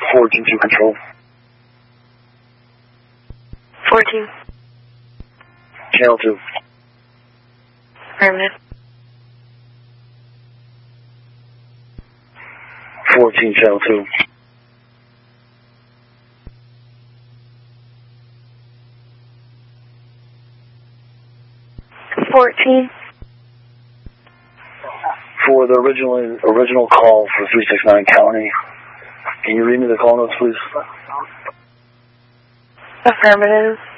14 to control. 14. Channel 2. Affirmative. 14, channel 2. For the original call for 369 County, can you read me the call notes, please? Affirmative.